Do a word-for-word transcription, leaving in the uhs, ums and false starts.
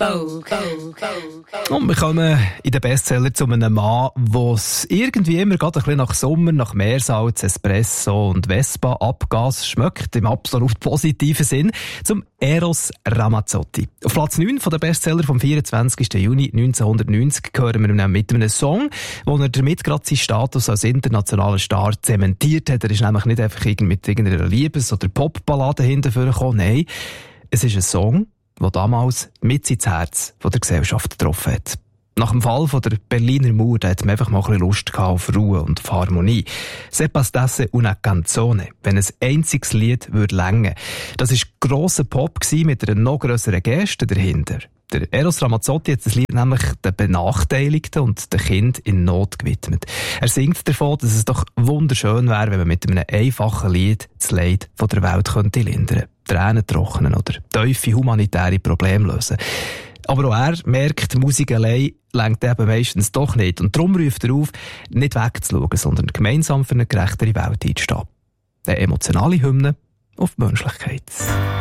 Und wir kommen in den Bestseller zu einem Mann, der es irgendwie immer gerade ein bisschen nach Sommer, nach Meersalz, Espresso und Vespa-Abgas schmeckt, im absolut positiven Sinn, zum Eros Ramazzotti. Auf Platz neun von der Bestseller vom vierundzwanzigsten Juni neunzehnhundertneunzig hören wir ihn mit einem Song, wo er damit gerade seinen Status als internationaler Star zementiert hat. Er ist nämlich nicht einfach mit irgendeiner Liebes- oder Popballade hinterhergekommen, nein, es ist ein Song, der damals mit ins Herz von der Gesellschaft getroffen hat. Nach dem Fall von der Berliner Mauer da hat man einfach mal ein bisschen Lust gehabt auf Ruhe und auf Harmonie. «Se bastasse una canzone», wenn ein einziges Lied würde reichen. Das war grosser Pop mit einer noch grösseren Geste dahinter. Der Eros Ramazzotti hat das Lied nämlich den Benachteiligten und den Kindern in Not gewidmet. Er singt davon, dass es doch wunderschön wäre, wenn man mit einem einfachen Lied das Leid von der Welt könnte lindern, Tränen trocknen oder tiefe humanitäre Probleme lösen. Aber auch er merkt, Musik allein reicht eben meistens doch nicht. Und darum ruft er auf, nicht wegzuschauen, sondern gemeinsam für eine gerechtere Welt einzustehen. Eine emotionale Hymne auf die Menschlichkeit.